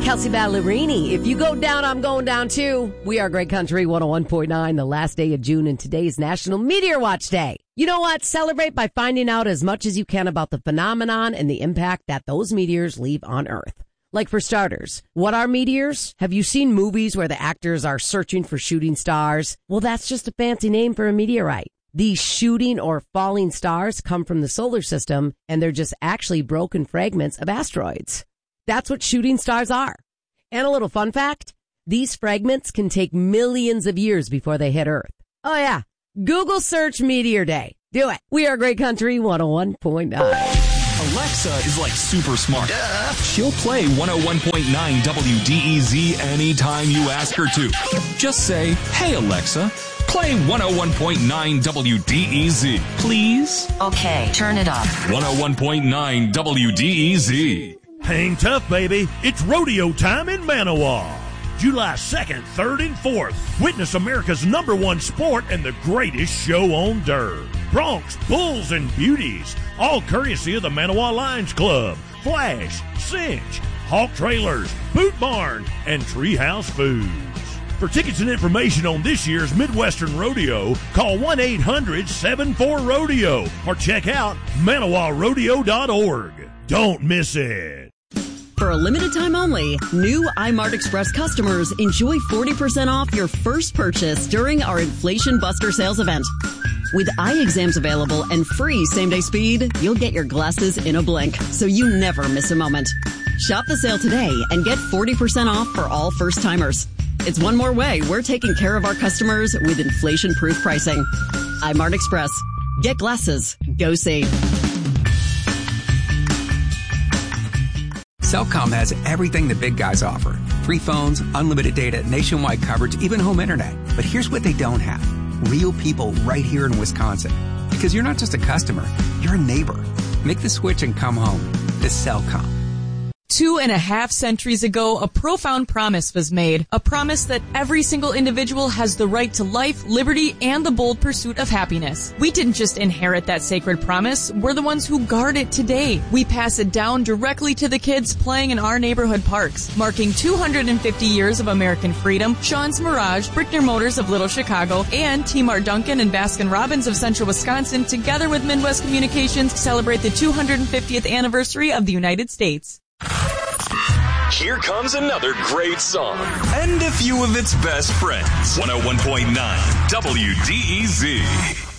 Kelsey Ballerini. If you go down, I'm going down too. We are Great Country 101.9, the last day of June, and today's National Meteor Watch Day. You know what? Celebrate by finding out as much as you can about the phenomenon and the impact that those meteors leave on Earth. Like, for starters, what are meteors? Have you seen movies where the actors are searching for shooting stars? Well, that's just a fancy name for a meteorite. These shooting or falling stars come from the solar system, and they're just actually broken fragments of asteroids. That's what shooting stars are. And a little fun fact, these fragments can take millions of years before they hit Earth. Oh yeah, Google search Meteor Day. Do it. We are Great Country 101.9. Alexa is like super smart. She'll play 101.9 WDEZ anytime you ask her to. Just say, hey Alexa, play 101.9 WDEZ, please. Okay, turn it up. 101.9 WDEZ. Hang tough, baby. It's rodeo time in Manawa. July 2nd, 3rd, and 4th. Witness America's #1 sport and the greatest show on dirt. Broncs, bulls, and beauties. All courtesy of the Manawa Lions Club, Flash, Cinch, Hawk Trailers, Boot Barn, and Treehouse Foods. For tickets and information on this year's Midwestern Rodeo, call 1-800-74-RODEO or check out ManawaRodeo.org. Don't miss it. For a limited time only, new iMart Express customers enjoy 40% off your first purchase during our Inflation Buster sales event. With eye exams available and free same-day speed, you'll get your glasses in a blink, so you never miss a moment. Shop the sale today and get 40% off for all first-timers. It's one more way we're taking care of our customers with inflation-proof pricing. iMart Express. Get glasses. Go see. Cellcom has everything the big guys offer. Free phones, unlimited data, nationwide coverage, even home internet. But here's what they don't have. Real people right here in Wisconsin. Because you're not just a customer, you're a neighbor. Make the switch and come home. To Cellcom. 2.5 centuries ago, a profound promise was made. A promise that every single individual has the right to life, liberty, and the bold pursuit of happiness. We didn't just inherit that sacred promise. We're the ones who guard it today. We pass it down directly to the kids playing in our neighborhood parks. Marking 250 years of American freedom, Sean's Mirage, Brickner Motors of Little Chicago, and T-Mart Duncan and Baskin-Robbins of Central Wisconsin, together with Midwest Communications, celebrate the 250th anniversary of the United States. Here comes another great song. And a few of its best friends. 101.9 WDEZ.